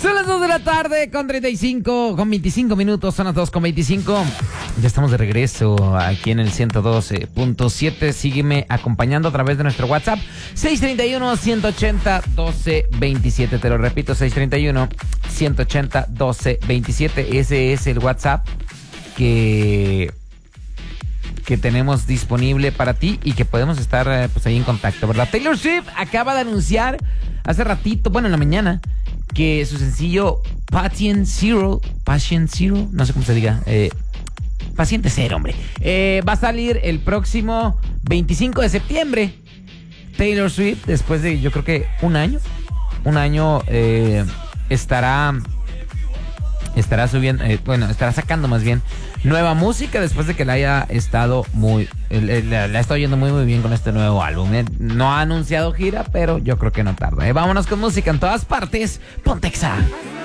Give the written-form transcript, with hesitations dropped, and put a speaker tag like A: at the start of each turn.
A: Son las 2 de la tarde con 25 minutos, son las 2:25. Ya estamos de regreso aquí en el 112.7. Sígueme acompañando a través de nuestro WhatsApp 631-180-1227. Te lo repito, 631-180-1227. Ese es el WhatsApp que tenemos disponible para ti y que podemos estar pues ahí en contacto, ¿verdad? Taylor Swift acaba de anunciar hace ratito, bueno, en la mañana, que su sencillo Patient Zero, no sé cómo se diga, Paciente Cero, hombre, va a salir el próximo 25 de septiembre. Taylor Swift, después de yo creo que un año, estará subiendo, estará sacando más bien nueva música después de que le ha estado yendo muy bien con este nuevo álbum. No ha anunciado gira, pero yo creo que no tarda. Vámonos con música en todas partes. Ponte Exa.